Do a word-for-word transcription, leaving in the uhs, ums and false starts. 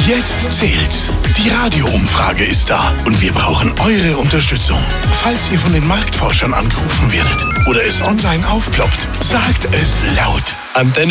Jetzt zählt's. Die Radioumfrage ist da und wir brauchen eure Unterstützung. Falls ihr von den Marktforschern angerufen werdet oder es online aufploppt, sagt es laut. Antenne